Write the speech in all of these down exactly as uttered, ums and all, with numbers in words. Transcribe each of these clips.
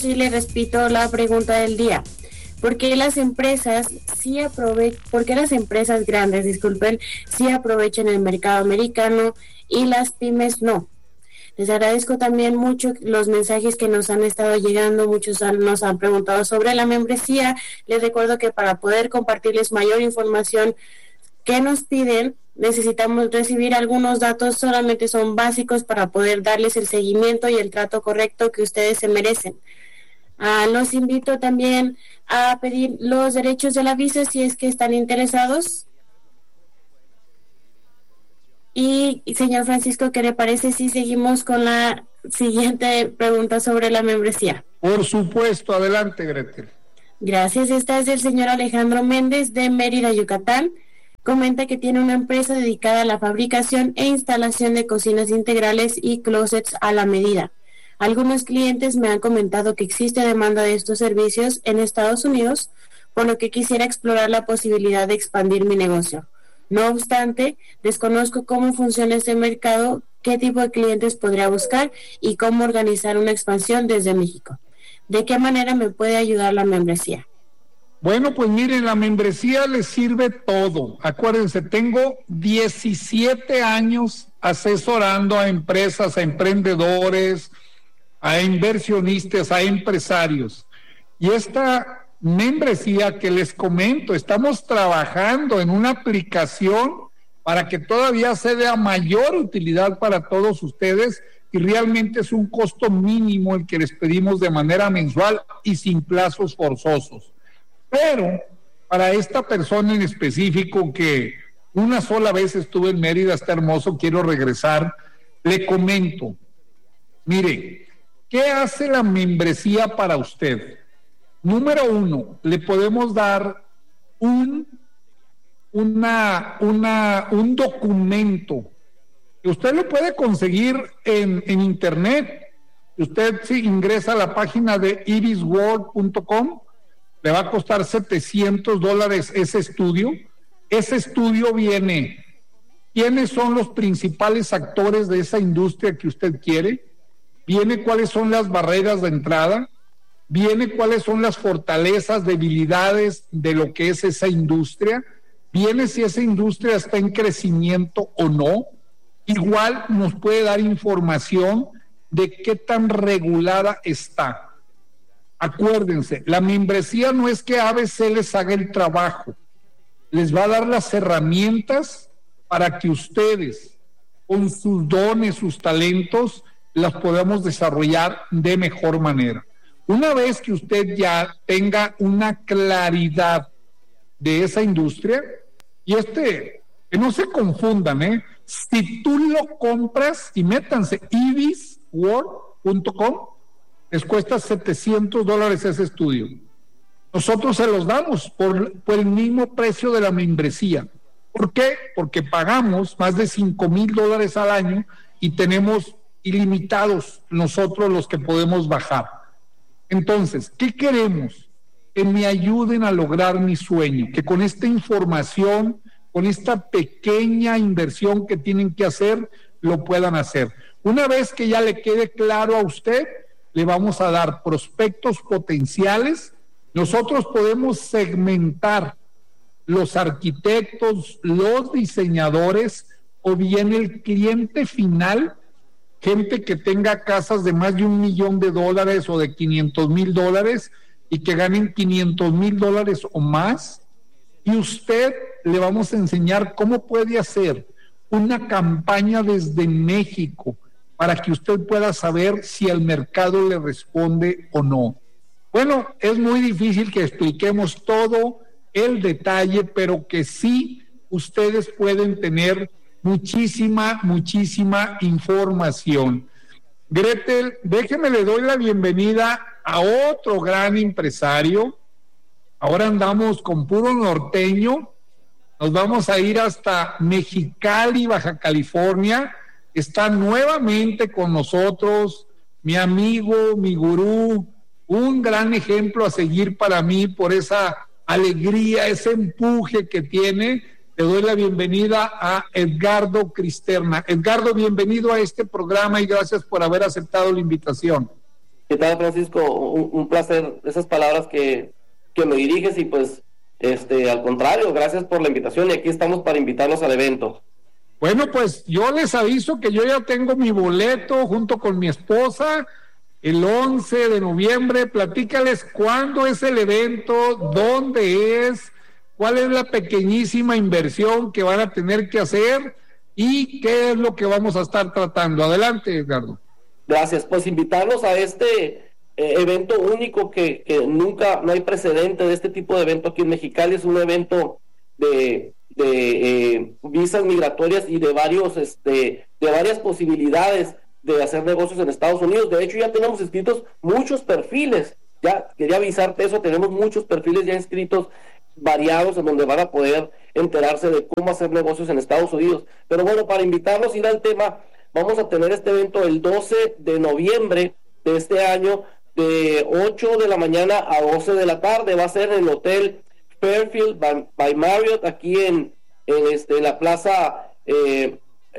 Sí, le repito la pregunta del día. ¿Por qué las empresas sí aprovechan, por qué las empresas grandes, disculpen, sí aprovechan el mercado americano y las pymes no? Les agradezco también mucho los mensajes que nos han estado llegando. Muchos han, nos han preguntado sobre la membresía. Les recuerdo que para poder compartirles mayor información que nos piden, necesitamos recibir algunos datos, solamente son básicos para poder darles el seguimiento y el trato correcto que ustedes se merecen. Ah, los invito también a pedir los derechos de la visa si es que están interesados. Y, señor Francisco, ¿qué le parece si seguimos con la siguiente pregunta sobre la membresía? Por supuesto, adelante, Gretel. Gracias, esta es del señor Alejandro Méndez de Mérida, Yucatán. Comenta que tiene una empresa dedicada a la fabricación e instalación de cocinas integrales y closets a la medida. Algunos clientes me han comentado que existe demanda de estos servicios en Estados Unidos, por lo que quisiera explorar la posibilidad de expandir mi negocio. No obstante, desconozco cómo funciona este mercado, qué tipo de clientes podría buscar y cómo organizar una expansión desde México. ¿De qué manera me puede ayudar la membresía? Bueno, pues miren, la membresía les sirve todo. Acuérdense, tengo diecisiete años asesorando a empresas, a emprendedores, a inversionistas, a empresarios. Y esta membresía que les comento, estamos trabajando en una aplicación para que todavía sea de mayor utilidad para todos ustedes y realmente es un costo mínimo el que les pedimos de manera mensual y sin plazos forzosos. Pero para esta persona en específico que una sola vez estuve en Mérida, está hermoso, quiero regresar, le comento, mire, ¿qué hace la membresía para usted? Número uno, le podemos dar un, una, una, un documento que usted lo puede conseguir en, en internet. Usted si ingresa a la página de ibis world punto com, le va a costar setecientos dólares ese estudio. Ese estudio viene, ¿quiénes son los principales actores de esa industria que usted quiere? Viene cuáles son las barreras de entrada, viene cuáles son las fortalezas, debilidades de lo que es esa industria, viene si esa industria está en crecimiento o no, igual nos puede dar información de qué tan regulada está. Acuérdense, la membresía no es que A B C les haga el trabajo, les va a dar las herramientas para que ustedes, con sus dones, sus talentos, las podamos desarrollar de mejor manera. Una vez que usted ya tenga una claridad de esa industria, y este, que no se confundan, ¿eh? Si tú lo compras y métanse ibis world punto com, les cuesta setecientos dólares ese estudio. Nosotros se los damos por, por el mismo precio de la membresía. ¿Por qué? Porque pagamos más de cinco mil dólares al año y tenemos ilimitados nosotros los que podemos bajar. Entonces, ¿qué queremos? Que me ayuden a lograr mi sueño, que con esta información, con esta pequeña inversión que tienen que hacer, lo puedan hacer. Una vez que ya le quede claro a usted, le vamos a dar prospectos potenciales. Nosotros podemos segmentar los arquitectos, los diseñadores o bien el cliente final, gente que tenga casas de más de un millón de dólares o de quinientos mil dólares y que ganen quinientos mil dólares o más. Y usted le vamos a enseñar cómo puede hacer una campaña desde México para que usted pueda saber si el mercado le responde o no. Bueno, es muy difícil que expliquemos todo el detalle, pero que sí ustedes pueden tener muchísima, muchísima información. Gretel, déjeme, le doy la bienvenida a otro gran empresario. Ahora andamos con puro norteño. Nos vamos a ir hasta Mexicali, Baja California. Está nuevamente con nosotros mi amigo, mi gurú, un gran ejemplo a seguir para mí por esa alegría, ese empuje que tiene. Le doy la bienvenida a Edgardo Cristerna. Edgardo, bienvenido a este programa y gracias por haber aceptado la invitación. ¿Qué tal, Francisco? Un, un placer esas palabras que, que me diriges y pues, este, al contrario, gracias por la invitación y aquí estamos para invitarlos al evento. Bueno, pues yo les aviso que yo ya tengo mi boleto junto con mi esposa el once de noviembre. Platícales cuándo es el evento, dónde es, cuál es la pequeñísima inversión que van a tener que hacer y qué es lo que vamos a estar tratando. Adelante, Edgardo. Gracias, pues invitarlos a este eh, evento único que, que nunca, no hay precedente de este tipo de evento aquí en Mexicali. Es un evento de, de eh, visas migratorias y de varios, este, de varias posibilidades de hacer negocios en Estados Unidos. De hecho, ya tenemos inscritos muchos perfiles, ya quería avisarte eso, tenemos muchos perfiles ya inscritos, variados, en donde van a poder enterarse de cómo hacer negocios en Estados Unidos. Pero bueno, para invitarlos a ir al tema, vamos a tener este evento el doce de noviembre de este año, de ocho de la mañana a doce de la tarde. Va a ser en el Hotel Fairfield by, by Marriott, aquí en, en este, la plaza eh,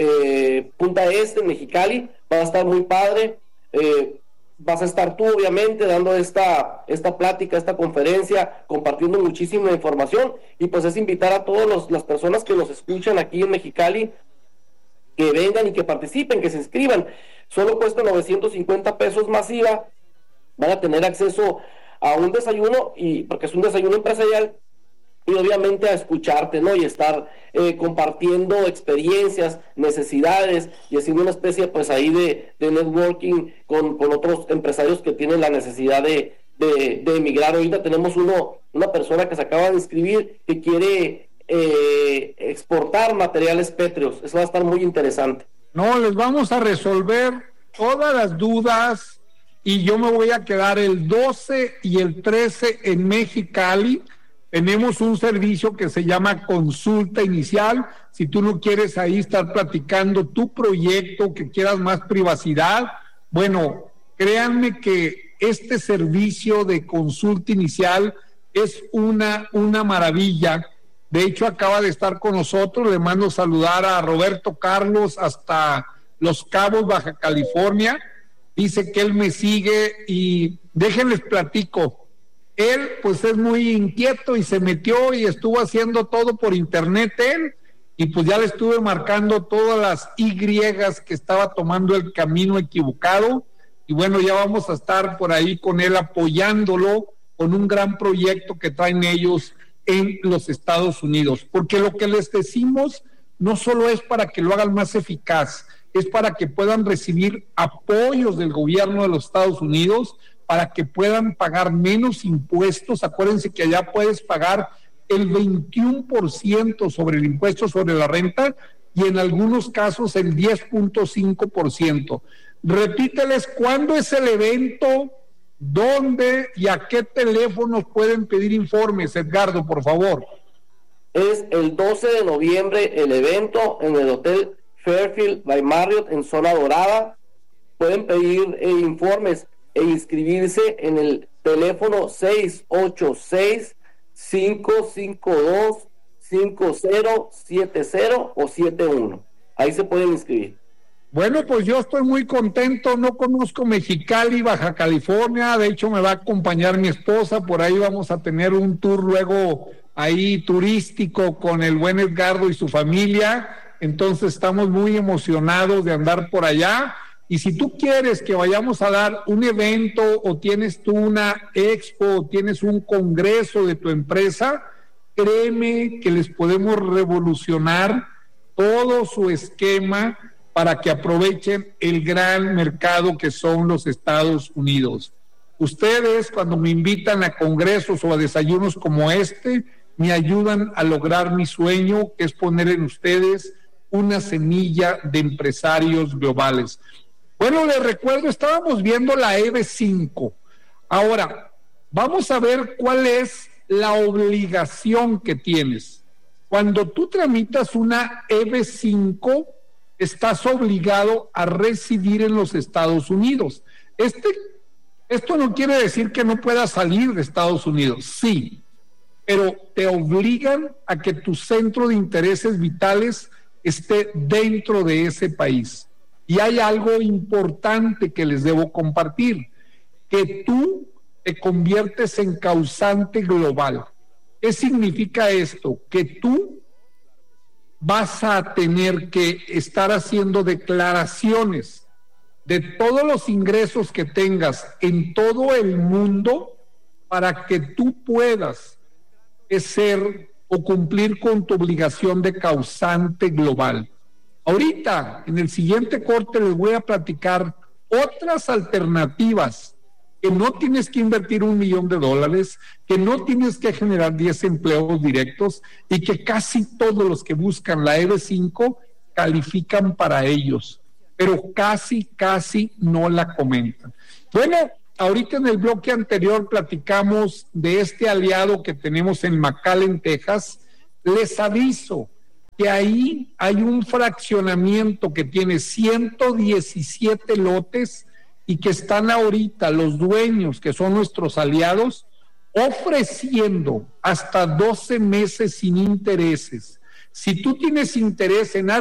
eh, Punta Este, en Mexicali. Va a estar muy padre. Eh, vas a estar tú, obviamente, dando esta, esta plática, esta conferencia, compartiendo muchísima información, y pues es invitar a todas las personas que nos escuchan aquí en Mexicali, que vengan y que participen, que se inscriban. Solo cuesta novecientos cincuenta pesos masiva. Van a tener acceso a un desayuno, y porque es un desayuno empresarial, y obviamente a escucharte, ¿no? Y estar eh, compartiendo experiencias, necesidades, y haciendo una especie pues ahí de, de networking con, con otros empresarios que tienen la necesidad de, de, de emigrar. Ahorita tenemos uno, una persona que se acaba de inscribir que quiere eh, exportar materiales pétreos. Eso va a estar muy interesante. No, les vamos a resolver todas las dudas, y yo me voy a quedar el doce y el trece en Mexicali. Tenemos un servicio que se llama consulta inicial. Si tú no quieres ahí estar platicando tu proyecto, que quieras más privacidad, bueno, créanme que este servicio de consulta inicial es una, una maravilla. De hecho, acaba de estar con nosotros. Le mando saludar a Roberto Carlos hasta Los Cabos, Baja California. Dice que él me sigue, y déjenles platico. Él pues es muy inquieto y se metió y estuvo haciendo todo por internet él, y pues ya le estuve marcando todas las Y que estaba tomando el camino equivocado, y bueno, ya vamos a estar por ahí con él apoyándolo con un gran proyecto que traen ellos en los Estados Unidos, porque lo que les decimos no solo es para que lo hagan más eficaz, es para que puedan recibir apoyos del gobierno de los Estados Unidos, para que puedan pagar menos impuestos. Acuérdense que allá puedes pagar el veintiuno por ciento sobre el impuesto sobre la renta, y en algunos casos el diez punto cinco por ciento. Repíteles cuándo es el evento, dónde y a qué teléfonos pueden pedir informes, Edgardo, por favor. Es el doce de noviembre el evento en el Hotel Fairfield by Marriott en Zona Dorada. Pueden pedir eh, informes e inscribirse en el teléfono seis ocho seis, cinco cinco dos, cinco cero siete cero o siete uno. Ahí se pueden inscribir. Bueno, pues yo estoy muy contento. No conozco Mexicali, Baja California. De hecho, me va a acompañar mi esposa. Por ahí vamos a tener un tour luego ahí turístico con el buen Edgardo y su familia. Entonces estamos muy emocionados de andar por allá. Y si tú quieres que vayamos a dar un evento, o tienes tú una expo, o tienes un congreso de tu empresa, créeme que les podemos revolucionar todo su esquema para que aprovechen el gran mercado que son los Estados Unidos. Ustedes, cuando me invitan a congresos o a desayunos como este, me ayudan a lograr mi sueño, que es poner en ustedes una semilla de empresarios globales. Bueno, les recuerdo, estábamos viendo la E B cinco. Ahora, vamos a ver cuál es la obligación que tienes. Cuando tú tramitas una E B cinco, estás obligado a residir en los Estados Unidos. Este, esto no quiere decir que no puedas salir de Estados Unidos, sí, pero te obligan a que tu centro de intereses vitales esté dentro de ese país. Y hay algo importante que les debo compartir. que tú te conviertes en causante global. ¿Qué significa esto? Que tú vas a tener que estar haciendo declaraciones de todos los ingresos que tengas en todo el mundo para que tú puedas ser o cumplir con tu obligación de causante global. Ahorita, en el siguiente corte, les voy a platicar otras alternativas, que no tienes que invertir un millón de dólares, que no tienes que generar diez empleos directos y que casi todos los que buscan la E B cinco califican para ellos, pero casi, casi no la comentan. Bueno, ahorita en el bloque anterior platicamos de este aliado que tenemos en McAllen, Texas. Les aviso que ahí hay un fraccionamiento que tiene ciento diecisiete lotes y que están ahorita los dueños, que son nuestros aliados, ofreciendo hasta doce meses sin intereses. Si tú tienes interés en